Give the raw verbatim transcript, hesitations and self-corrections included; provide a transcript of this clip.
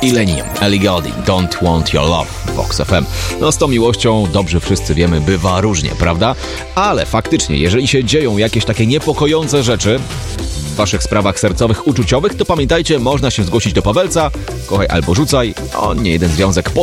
i Lenin, Ellie Goulding, Don't Want Your Love, Vox F M. No z tą miłością, dobrze wszyscy wiemy, bywa różnie, prawda? Ale faktycznie, jeżeli się dzieją jakieś takie niepokojące rzeczy w waszych sprawach sercowych, uczuciowych, to pamiętajcie, można się zgłosić do Pawelca, kochaj albo rzucaj, on nie jeden związek